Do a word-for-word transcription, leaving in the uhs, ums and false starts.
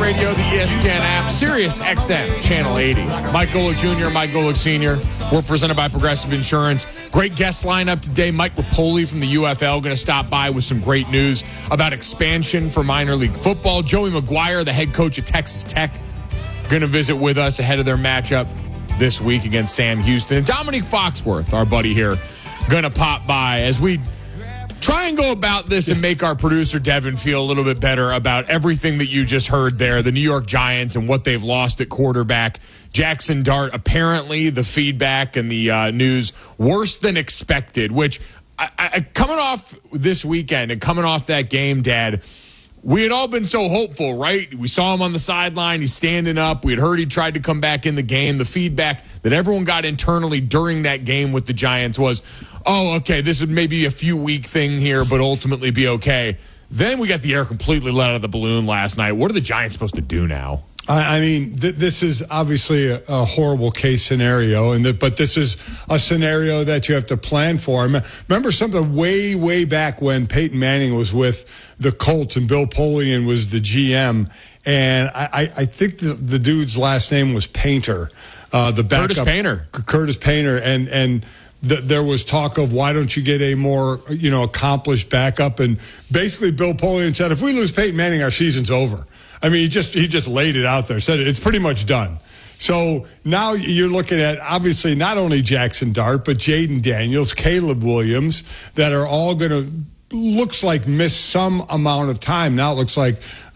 Radio, the E S P N app, Sirius X M, Channel eighty. Mike Golick Junior, Mike Golick Senior We're presented by Progressive Insurance. Great guest lineup today. Mike Rapoli from the U F L going to stop by with some great news about expansion for minor league football. Joey McGuire, the head coach at Texas Tech, going to visit with us ahead of their matchup this week against Sam Houston. And Dominique Foxworth, our buddy here, going to pop by as we try and go about this and make our producer Devin feel a little bit better about everything that you just heard there, the New York Giants and what they've lost at quarterback. Jackson Dart, apparently the feedback and the uh, news worse than expected, which I, I, coming off this weekend and coming off that game, Dad, we had all been so hopeful, right? We saw him on the sideline. He's standing up. We had heard he tried to come back in the game. The feedback that everyone got internally during that game with the Giants was, oh, okay, this is maybe a few week thing here, but ultimately be okay. Then we got the air completely let out of the balloon last night. What are the Giants supposed to do now? I, I mean, th- this is obviously a, a horrible case scenario, and the, but this is a scenario that you have to plan for. I mean, remember something way, way back when Peyton Manning was with the Colts and Bill Polian was the G M, and I, I, I think the, the dude's last name was Painter. Uh, the backup, Curtis Painter. Curtis Painter, and and. The, there was talk of why don't you get a more, you know, accomplished backup, and basically Bill Polian said if we lose Peyton Manning, our season's over. I mean, he just he just laid it out there, said it's pretty much done. So now you're looking at obviously not only Jackson Dart but Jaden Daniels, Caleb Williams, that are all going to looks like miss some amount of time. Now it looks like